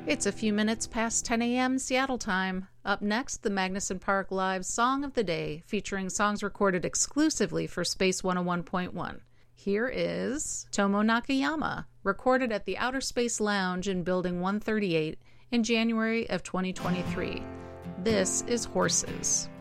It's a few minutes past 10 a.m. Seattle time. Up next, the Magnuson Park Live Song of the Day, featuring songs recorded exclusively for Space 101.1. Here is Tomo Nakayama, recorded at the Outer Space Lounge in Building 138 in January of 2023. This is Horses.